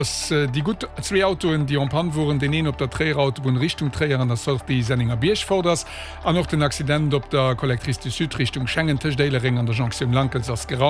Die gut zwei Autoen, die Pan wurden den een op der Träerauto Richtung Träieren das die Senninger Biersch vorders an noch den Accident op der Kollektriste Südrichtung Schengen Tischdeiling an der Jonction Lankens as